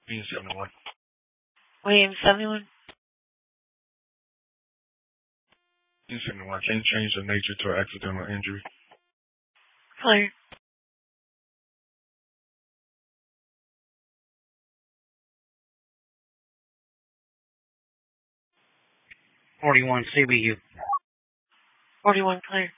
William 71. William 71. William 71. Can you change the nature to accidental injury? Clear. .41 CBU. 41 clear.